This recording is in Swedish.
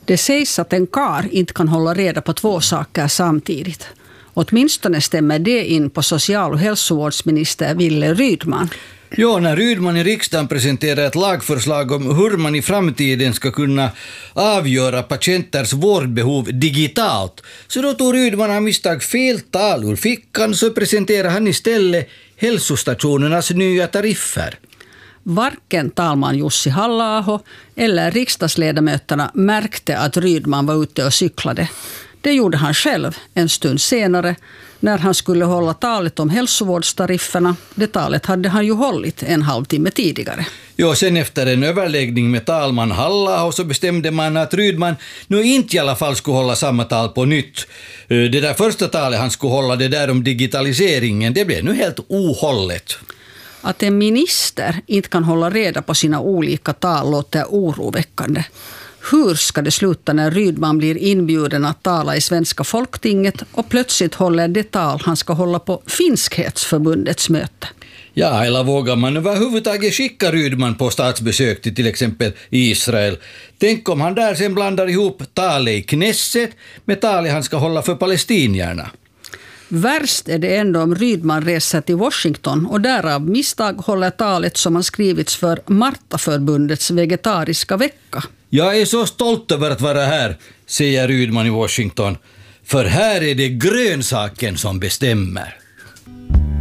Det sägs att en karl inte kan hålla reda på två saker samtidigt. Åtminstone stämmer det in på social- och hälsovårdsminister Wille Rydman. Ja, när Rydman i riksdagen presenterar ett lagförslag om hur man i framtiden ska kunna avgöra patienters vårdbehov digitalt, så då tog Rydman av misstag fel tal ur fickan, så presenterar han istället hälsostationernas nya tariffer. Varken talman Jussi Halla-aho eller riksdagsledamöterna märkte att Rydman var ute och cyklade. Det gjorde han själv en stund senare när han skulle hålla talet om hälsovårdstarifferna. Det talet hade han ju hållit en halvtimme tidigare. Ja, sen efter en överläggning med talman Halla-aho så bestämde man att Rydman nu inte i alla fall skulle hålla samma tal på nytt. Det där första talet han skulle hålla, det där om digitaliseringen, det blev nu helt ohållet. Att en minister inte kan hålla reda på sina olika tal låter oroväckande. Hur ska det sluta när Rydman blir inbjuden att tala i Svenska folktinget och plötsligt håller det tal han ska hålla på Finskhetsförbundets möte? Ja, eller vågar man överhuvudtaget skicka Rydman på statsbesök till exempel Israel? Tänk om han där sen blandar ihop talet i Knesset med talet han ska hålla för palestinierna. Värst är det ändå om Rydman reser till Washington och därav misstag håller talet som har skrivits för Martaförbundets vegetariska vecka. Jag är så stolt över att vara här, säger Rydman i Washington. För här är det grönsaken som bestämmer.